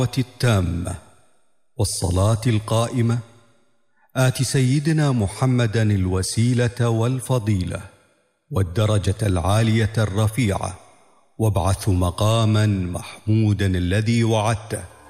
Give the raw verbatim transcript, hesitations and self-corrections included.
التامة والصلاة القائمة آت سيدنا محمدا الوسيلة والفضيلة والدرجة العالية الرفيعة وابعثه مقاما محمودا الذي وعدته